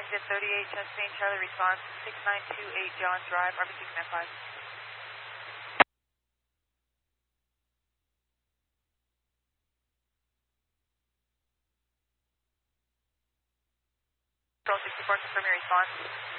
Jet 38, Chastain Charlie response 6928 Johns Drive, RBC Command 5. Control 64, confirm your response.